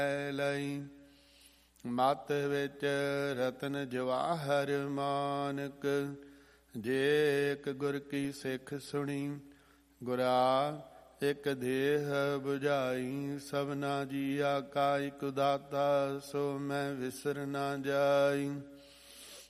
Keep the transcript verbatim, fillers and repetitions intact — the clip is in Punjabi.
ਲਈ। ਮਤ ਵਿੱਚ ਰਤਨ ਜਵਾਹਰ ਮਾਨਕ, ਜੇ ਇੱਕ ਗੁਰ ਕੀ ਸਿੱਖ ਸੁਣੀ। ਗੁਰਾ ਇੱਕ ਦੇਹ ਬੁਝਾਈ, ਸਭਨਾ ਜੀਆ ਕਾ ਇਕ ਦਾਤਾ, ਸੋ ਮੈਂ ਵਿਸਰ ਨਾ ਜਾਈ।